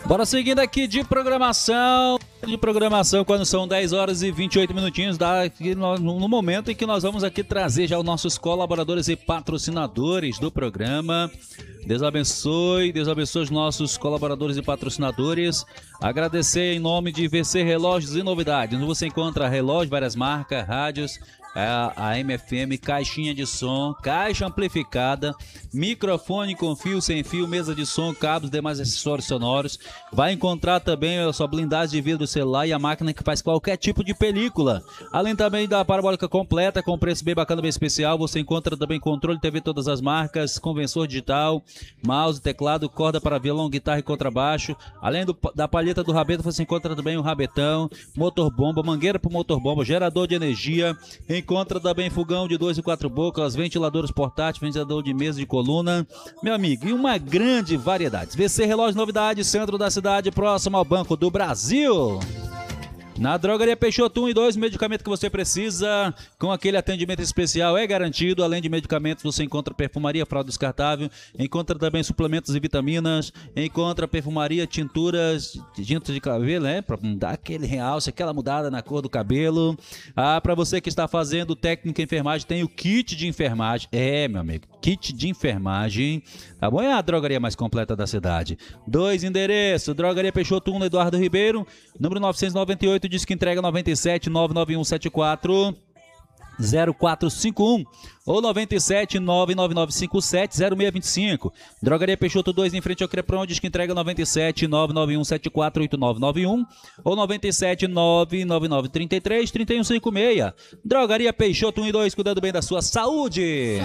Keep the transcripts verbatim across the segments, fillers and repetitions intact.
Bora seguindo aqui de programação, de programação quando são dez horas e vinte e oito minutinhos, daqui no, no momento em que nós vamos aqui trazer já os nossos colaboradores e patrocinadores do programa. Deus abençoe, Deus abençoe os nossos colaboradores e patrocinadores. Agradecer em nome de V C Relógios e Novidades. Você encontra relógio, várias marcas, rádios, a, a M F M, caixinha de som, caixa amplificada, microfone com fio, sem fio, mesa de som, cabos, demais acessórios sonoros. Vai encontrar também a sua blindagem de vidro celular e a máquina que faz qualquer tipo de película. Além também da parabólica completa, com preço bem bacana, bem especial. Você encontra também controle T V todas as marcas, conversor digital, mouse, teclado, corda para violão, guitarra e contrabaixo. Além do, da palheta do rabeta, você encontra também o rabetão, motor bomba, mangueira para motor bomba, gerador de energia. Encontra também fogão de dois e quatro bocas, ventiladores portáteis, ventilador de mesa de coluna, meu amigo, e uma grande variedade. V C Relógio Novidade, centro da cidade, próximo ao Banco do Brasil. Na Drogaria Peixoto um e dois, medicamento que você precisa, com aquele atendimento especial, é garantido. Além de medicamentos, você encontra perfumaria, fralda descartável, encontra também suplementos e vitaminas, encontra perfumaria, tinturas, tintas de cabelo, né? Pra dar aquele realce, aquela mudada na cor do cabelo. Ah, para você que está fazendo técnica em enfermagem, tem o kit de enfermagem. É, meu amigo, kit de enfermagem, tá bom? É a drogaria mais completa da cidade. Dois endereços, Drogaria Peixoto um, Eduardo Ribeiro, número novecentos e noventa e oito, diz que entrega noventa e sete, nove nove um sete quatro, zero quatro cinco um ou noventa e sete, nove nove nove cinco sete, zero seis dois cinco. Drogaria Peixoto dois, em frente ao Crepron, diz que entrega noventa e sete, nove nove um sete quatro, oito nove nove um ou noventa e sete, nove nove nove três três, três um cinco seis. Drogaria Peixoto um e dois, cuidando bem da sua saúde.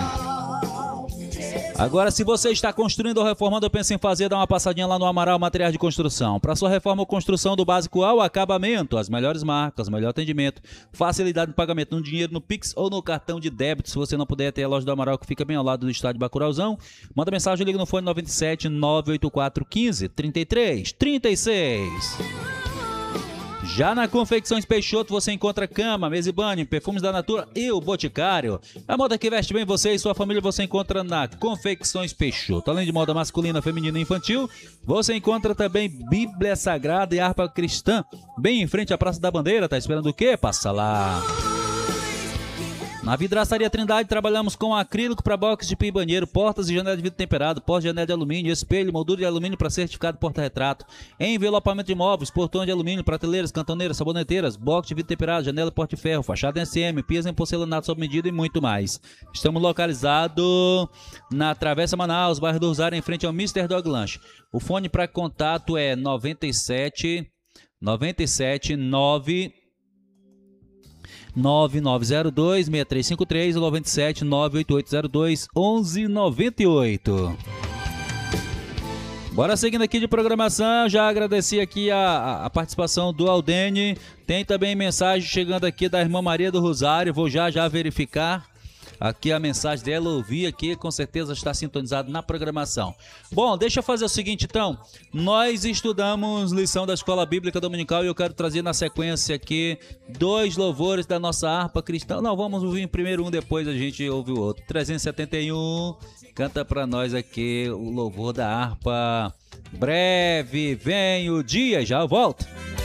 Agora, se você está construindo ou reformando, eu penso em fazer, dá uma passadinha lá no Amaral Materiais de Construção. Para sua reforma ou construção, do básico ao acabamento, as melhores marcas, melhor atendimento, facilidade no pagamento no dinheiro, no Pix ou no cartão de débito. Se você não puder, ter a loja do Amaral, que fica bem ao lado do estádio Bacurauzão. Manda mensagem, liga no fone noventa e sete, nove oito quatro, quinze, trinta e três, trinta e seis. Já na Confecções Peixoto você encontra cama, mesa e banho, perfumes da Natura e o Boticário. A moda que veste bem você e sua família você encontra na Confecções Peixoto. Além de moda masculina, feminina e infantil, você encontra também Bíblia Sagrada e harpa cristã. Bem em frente à Praça da Bandeira, tá esperando o quê? Passa lá. Na Vidraçaria Trindade trabalhamos com acrílico para box de pia e banheiro, portas e janela de vidro temperado, porta de janela de alumínio, espelho, moldura de alumínio para certificado porta-retrato, envelopamento de móveis, portão de alumínio, prateleiras, cantoneiras, saboneteiras, box de vidro temperado, janela porta de ferro, fachada em S M, pias em porcelanato sob medida e muito mais. Estamos localizados na Travessa Manaus, bairro do Rosário, em frente ao mister Dog Lanche. O fone para contato é noventa e sete, noventa e sete, nove nove nove zero dois, seis três cinco três, noventa e sete, nove oito oito zero dois, onze noventa e oito. Bora seguindo aqui de programação, já agradeci aqui a, a participação do Aldene, tem também mensagem chegando aqui da irmã Maria do Rosário, vou já já verificar aqui a mensagem dela, ouvi aqui, com certeza está sintonizado na programação. Bom, deixa eu fazer o seguinte então, nós estudamos lição da Escola Bíblica Dominical e eu quero trazer na sequência aqui dois louvores da nossa harpa cristã. Não, vamos ouvir primeiro um, depois a gente ouve o outro. trezentos e setenta e um, canta para nós aqui o louvor da harpa. Breve vem o dia, já eu volto.